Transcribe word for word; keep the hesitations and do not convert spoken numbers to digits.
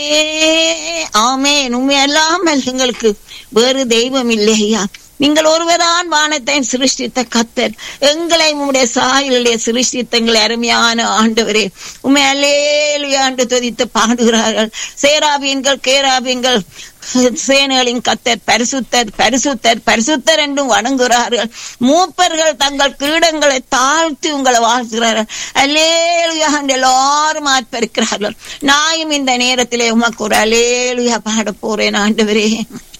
ஆமென். உண்மை அல்லாமல் எங்களுக்கு வேறு தெய்வம் இல்லையா? நீங்கள் ஒருவரான் வானத்தை சிருஷ்டித்த கர்த்தர், எங்களை உம்முடைய சாயலிலே சிருஷ்டித்தங்களை அருமையான ஆண்டவரே, உம்மை அல்லேலூயா என்று துதித்து பாடுகிறார்கள். சேராபீன்கள் கேராபீன்கள் சேனைகளின் கர்த்தர் பரிசுத்தர் பரிசுத்தர் பரிசுத்தர் என்றும் வணங்குகிறார்கள். மூப்பர்கள் தங்கள் கிரீடங்களை தாழ்த்தி உங்களை வாழ்த்துகிறார்கள். அல்லேலூயா என்று எல்லாரும் ஆர்ப்பரிக்கிறார்கள். நாயும் இந்த நேரத்திலே உமக்கு ஒரு அல்லேலூயா பாட போறேன் ஆண்டவரே.